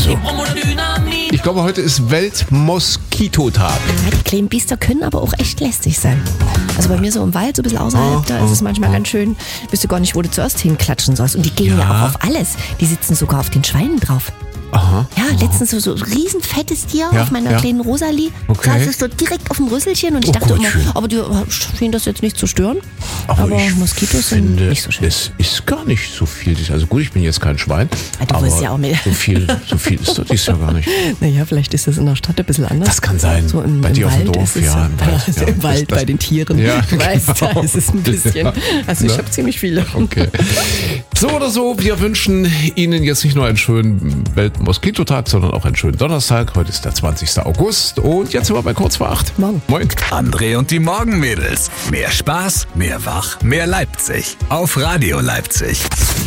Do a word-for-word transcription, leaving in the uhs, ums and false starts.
Also, ich glaube, heute ist Weltmoskitotag. Ja, die kleinen Biester können aber auch echt lästig sein. Also bei mir so im Wald, so ein bisschen außerhalb, Oh, da oh, ist es manchmal oh. ganz schön, wisst du gar nicht, wo du zuerst hinklatschen sollst. Und die gehen ja, Ja. auch auf alles. Die sitzen sogar auf den Schweinen drauf. Aha. Ja, letztens so, so ein riesenfettes Tier Ja, auf meiner ja. kleinen Rosalie. Okay. Saß es so direkt auf dem Rüsselchen und ich Oh dachte Gott, immer, schön. aber die schien das jetzt nicht zu stören. Aber, Aber ich Moskitos sind finde, nicht so schön. es ist gar nicht so viel. Also gut, ich bin jetzt kein Schwein. Ah, du aber wirst ja auch mehr. So viel, so viel ist das ist ja gar nicht. Naja, vielleicht ist das in der Stadt ein bisschen anders. Das kann sein. So im, Bei im dir auf dem Wald Dorf, ist es ja, so, im Wald, also ja. im Wald Das- das- bei den Tieren. Ja, Du weißt, genau. da ist es ein bisschen. Also ich Ne? habe ziemlich viele. Okay. So oder so, wir wünschen Ihnen jetzt nicht nur einen schönen Weltmoskitotag, sondern auch einen schönen Donnerstag. Heute ist der zwanzigster August und jetzt sind wir bei kurz vor acht. Morgen. Moin. André und die Morgenmädels. Mehr Spaß, mehr Wach, mehr Leipzig. Auf Radio Leipzig.